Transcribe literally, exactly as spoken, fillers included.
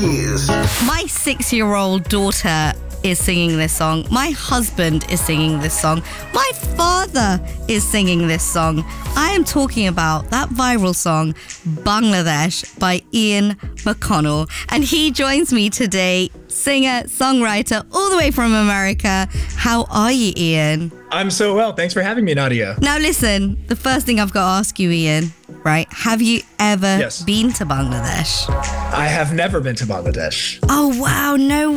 Keys. My six-year-old daughter is singing this song. My husband is singing this song. My father is singing this song. I am talking about that viral song, Bangladesh, by Ian McConnell. And he joins me today, singer, songwriter, all the way from America. How are you, Ian? I'm so well. Thanks for having me, Nadia. Now listen, the first thing I've got to ask you, Ian, right? Have you ever Yes. been to Bangladesh? I have never been to Bangladesh. Oh, wow, no